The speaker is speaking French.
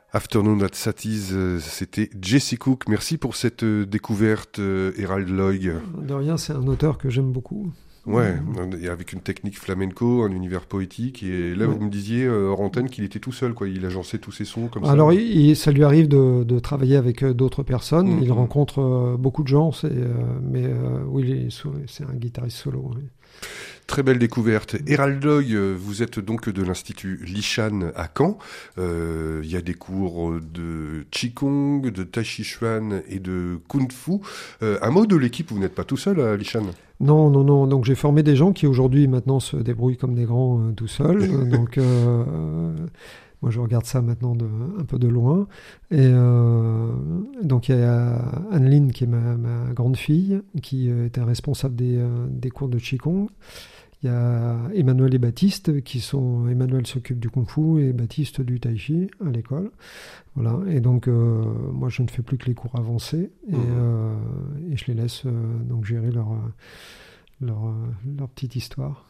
Afternoon at Satis, c'était Jesse Cook. Merci pour cette découverte, Herald Loy. De rien, c'est un auteur que j'aime beaucoup. Ouais, et avec une technique flamenco, un univers poétique. Et là, vous me disiez hors antenne qu'il était tout seul, quoi. Il agencait tous ses sons comme ça. Alors, ça lui arrive de travailler avec d'autres personnes. Il rencontre beaucoup de gens, mais oui, c'est un guitariste solo. Oui. Très belle découverte. Herald Loy, vous êtes donc de l'Institut Lishan à Caen. Il y a des cours de Qigong, de Tai Chi Chuan et de Kung Fu. Un mot de l'équipe, vous n'êtes pas tout seul à Lishan ? Non. Donc j'ai formé des gens qui aujourd'hui maintenant se débrouillent comme des grands tout seuls. Donc moi je regarde ça maintenant un peu de loin. Et donc il y a Anne-Lyne qui est ma grande fille, qui était responsable des cours de Qigong. Il y a Emmanuel et Baptiste Emmanuel s'occupe du Kung Fu et Baptiste du Tai Chi à l'école. Voilà. Et donc moi je ne fais plus que les cours avancés et je les laisse donc gérer leur petite histoire.